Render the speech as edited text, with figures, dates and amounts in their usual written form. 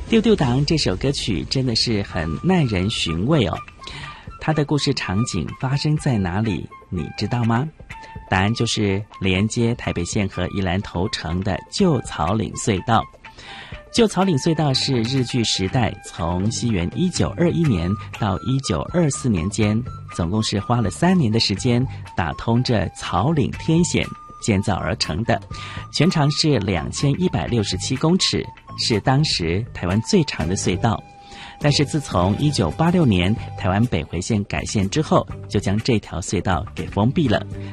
丢丢党这首歌曲真的是很耐人寻味哦。它的故事场景发生在哪里，你知道吗？答案就是连接台北县和宜兰头城的旧草岭隧道。旧草岭隧道是日据时代从西元1921年到1924年间，总共是花了3年的时间打通这草岭天险建造而成的，全长是2167公尺，是当时台湾最长的隧道。但是自从1986年台湾北回线改线之后，就将这条隧道给封闭了，